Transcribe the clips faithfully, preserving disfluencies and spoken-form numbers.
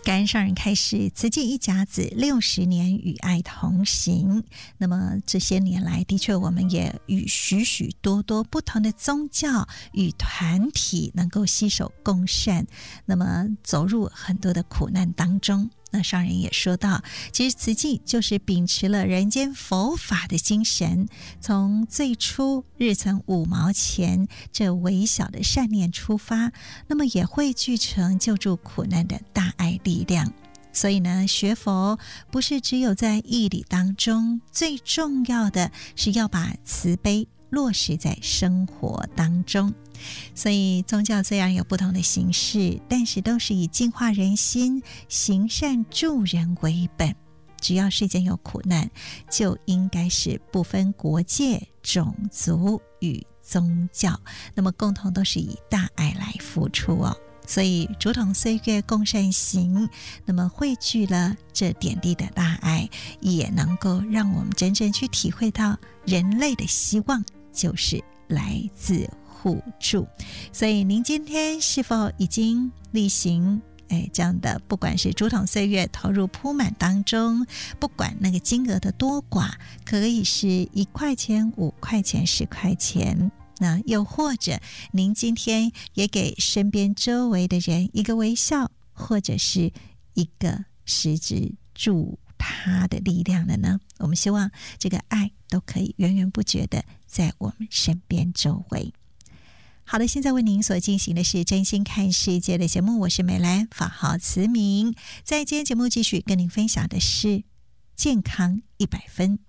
感恩上人开示，慈济一甲子六十年与爱同行。那么这些年来，的确我们也与许许多多不同的宗教与团体能够携手共善，那么走入很多的苦难当中。那上人也说到，其实慈济就是秉持了人间佛法的精神，从最初日存五毛钱这微小的善念出发，那么也汇聚成救助苦难的大爱力量。所以呢，学佛不是只有在义理当中，最重要的是要把慈悲落实在生活当中。所以宗教虽然有不同的形式，但是都是以净化人心、行善助人为本。只要世间有苦难，就应该是不分国界、种族与宗教，那么共同都是以大爱来付出哦。所以竹筒岁月共善行，那么汇聚了这点滴的大爱，也能够让我们真正去体会到人类的希望就是来自互助。所以您今天是否已经例行哎，这样的不管是竹筒岁月投入铺满当中，不管那个金额的多寡，可以是一块钱、五块钱、十块钱，那又或者您今天也给身边周围的人一个微笑，或者是一个实质助他的力量了呢？我们希望这个爱都可以源源不绝的在我们身边周围。好的，现在为您所进行的是真心看世界的节目，我是美兰，法号慈明。在今天节目继续跟您分享的是健康一百分，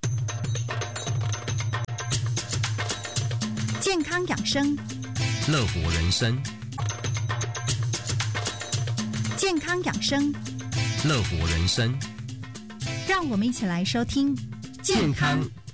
健康养生， 乐活人生， 健康养生， 乐活人生， 让我们一起来收听健康